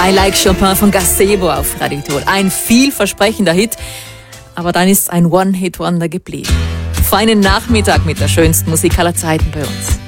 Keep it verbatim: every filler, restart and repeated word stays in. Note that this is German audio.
I Like Chopin von Gazebo auf Radio Tirol. Ein vielversprechender Hit, aber dann ist ein One-Hit-Wonder geblieben. Feinen Nachmittag mit der schönsten Musik aller Zeiten bei uns.